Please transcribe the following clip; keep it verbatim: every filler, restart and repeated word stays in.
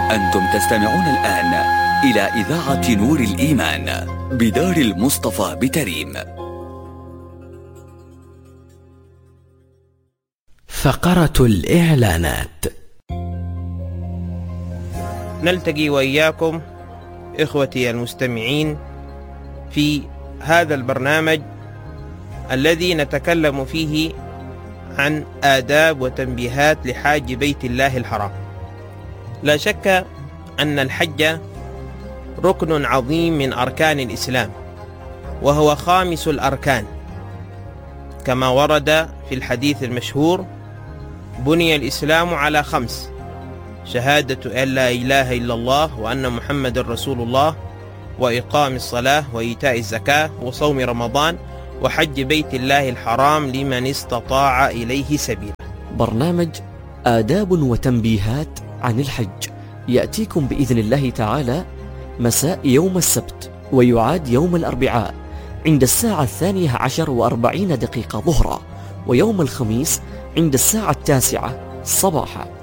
أنتم تستمعون الآن إلى إذاعة نور الإيمان بدار المصطفى بتريم. فقرة الإعلانات. نلتقي وإياكم إخوتي المستمعين في هذا البرنامج الذي نتكلم فيه عن آداب وتنبيهات لحاج بيت الله الحرام. لا شك أن الحج ركن عظيم من أركان الإسلام، وهو خامس الأركان، كما ورد في الحديث المشهور: بني الإسلام على خمس: شهادة أن لا إله إلا الله وأن محمد رسول الله، وإقام الصلاة، وإيتاء الزكاة، وصوم رمضان، وحج بيت الله الحرام لمن استطاع إليه سبيلا. برنامج آداب وتنبيهات عن الحج يأتيكم بإذن الله تعالى مساء يوم السبت، ويعاد يوم الأربعاء عند الساعة الثانية عشر وأربعين دقيقة ظهرا، ويوم الخميس عند الساعة التاسعة صباحا.